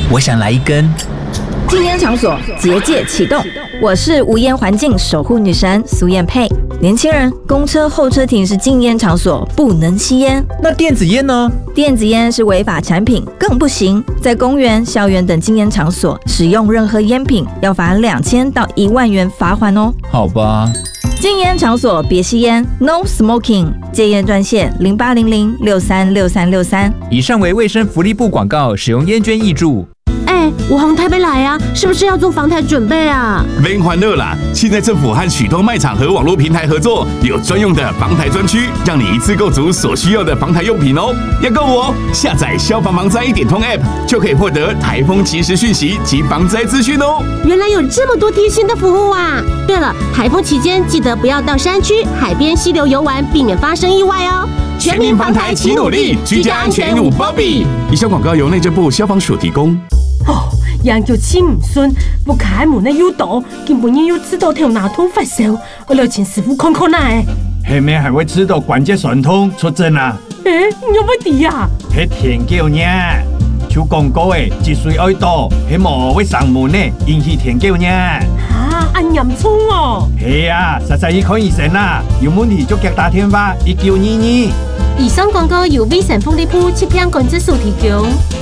我想来一根。 禁烟场所结界启动，我是无烟环境守护女神苏燕佩。年轻人，公车候车亭是禁烟场所，不能吸烟。 那电子烟呢？ 电子烟是违法产品，更不行。在公园、校园等禁烟场所使用任何烟品，要罚2000到1万元罚款哦。 好吧。 禁烟场所别吸烟 ，No Smoking。戒烟专线0800636363。 以上为卫生福利部广告，使用烟捐挹注。 我从台北来啊，是不是要做防台准备啊？ 别欢乐啦！现在政府和许多卖场和网络平台合作，有专用的防台专区，让你一次购足所需要的防台用品哦。要购哦，下载消防防灾1点通 App 就可以获得台风即时讯息及防灾资讯哦。 原来有这么多贴心的服务啊！对了，台风期间记得不要到山区、海边、溪流游玩，避免发生意外哦。 全民防台齐努力，居家安全有保庇。以上广告由内政部消防署提供。 人叫黐唔順，不開門咧要倒，根本要知道條牙痛發燒，我嚟請師傅看看啦。 下面還會知道關節酸痛出症啊？ 有乜啲啊？ 係田腳呢，像廣告誒，積水愛倒，係無會上門呢，引起田腳呢。 咁嚴重哦？ 係啊，實際去看醫生啦，有問題就急打電話1922。 以上廣告由衛生福利部疾病管制署提供。